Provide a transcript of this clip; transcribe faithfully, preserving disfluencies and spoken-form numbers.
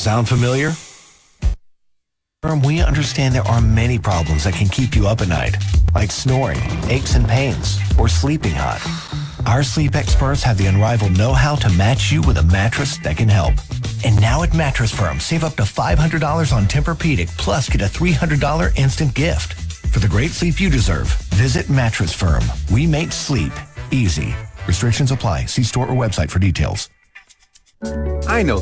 Sound familiar? We understand there are many problems that can keep you up at night, like snoring, aches and pains, or sleeping hot. Our sleep experts have the unrivaled know-how to match you with a mattress that can help. And now at Mattress Firm, save up to five hundred dollars on Tempur-Pedic, plus get a three hundred dollars instant gift. For the great sleep you deserve, visit Mattress Firm. We make sleep easy. Restrictions apply. See store or website for details. I know